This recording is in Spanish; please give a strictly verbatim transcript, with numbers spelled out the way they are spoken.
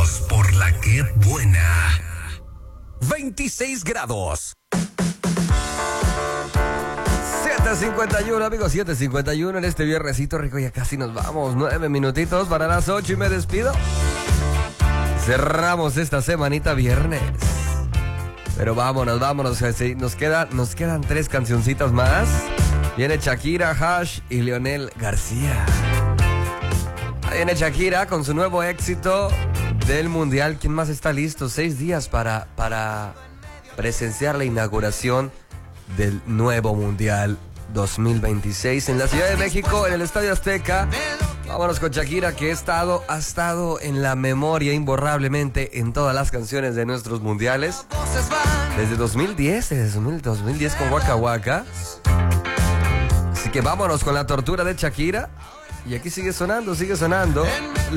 Vamos por la que buena. veintiséis grados. siete cincuenta y uno, amigos, siete cincuenta y uno en este viernesito rico. Ya casi nos vamos. Nueve minutitos para las ocho y me despido. Cerramos esta semanita viernes. Pero vámonos, vámonos. Nos, queda, nos quedan tres cancioncitas más. Viene Shakira, Hash y Leonel García. Ahí viene Shakira con su nuevo éxito del Mundial. ¿Quién más está listo? Seis días para, para presenciar la inauguración del nuevo Mundial dos mil veintiséis en la Ciudad de México, en el Estadio Azteca. Vámonos con Shakira, que ha estado, ha estado en la memoria imborrablemente en todas las canciones de nuestros mundiales. Desde dos mil diez, desde dos mil diez con Waka Waka. Así que vámonos con la tortura de Shakira. Y aquí sigue sonando, sigue sonando.